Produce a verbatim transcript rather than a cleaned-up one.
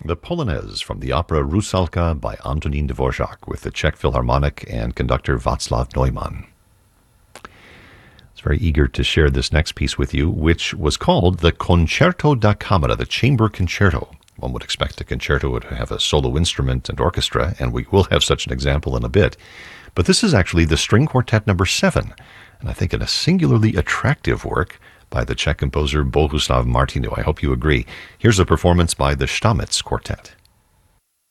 The Polonaise from the opera Rusalka by Antonín Dvorak with the Czech Philharmonic and conductor Václav Neumann. I was very eager to share this next piece with you, which was called the Concerto da Camera, the Chamber Concerto. One would expect a concerto to have a solo instrument and orchestra, and we will have such an example in a bit. But this is actually the string quartet number seven, and I think in a singularly attractive work by the Czech composer Bohuslav Martinu. I hope you agree. Here's a performance by the Stamitz Quartet.